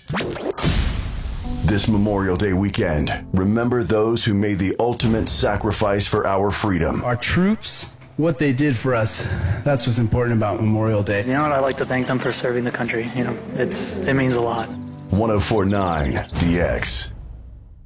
This Memorial Day weekend, remember those who made the ultimate sacrifice for our freedom. Our troops, what they did for us, that's what's important about Memorial Day. You know what? I like to thank them for serving the country. It means a lot. 1049 The X.